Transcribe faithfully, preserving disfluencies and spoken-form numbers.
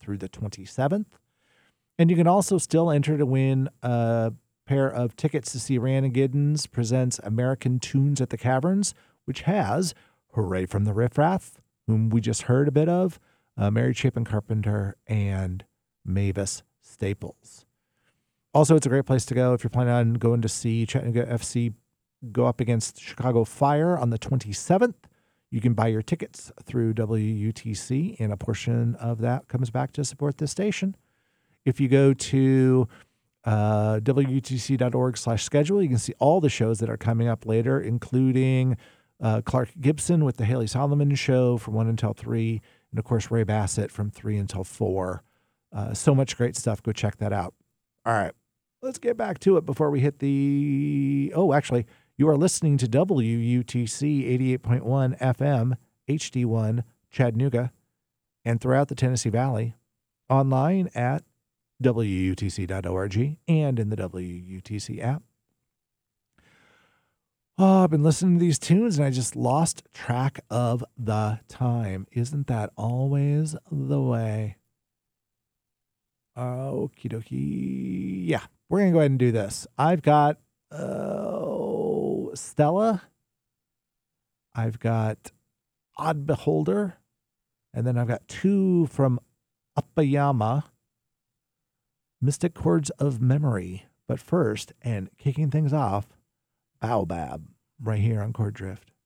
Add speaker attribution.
Speaker 1: through the twenty-seventh. And you can also still enter to win a pair of tickets to see Rannigiddens presents American Tunes at the Caverns, which has Hooray from the Riff Raff, whom we just heard a bit of, uh, Mary Chapin Carpenter, and Mavis Staples. Also, it's a great place to go if you're planning on going to see Chattanooga F C go up against Chicago Fire on the twenty-seventh. You can buy your tickets through W U T C, and a portion of that comes back to support this station. If you go to uh, W U T C dot org slash schedule, you can see all the shows that are coming up later, including uh, Clark Gibson with the Haley Solomon Show from one until three, and of course Ray Bassett from three until four. Uh, so much great stuff. Go check that out. All right, let's get back to it before we hit the... Oh, actually, you are listening to W U T C eighty-eight point one F M, H D one, Chattanooga, and throughout the Tennessee Valley, online at W U T C dot org and in the W U T C app. Oh, I've been listening to these tunes and I just lost track of the time. Isn't that always the way? Okie dokie. Yeah, we're going to go ahead and do this. I've got uh, Stella. I've got Odd Beholder. And then I've got two from Upayama, Mystic Chords of Memory. But first, and kicking things off, Baobab, right here on Chord Drift.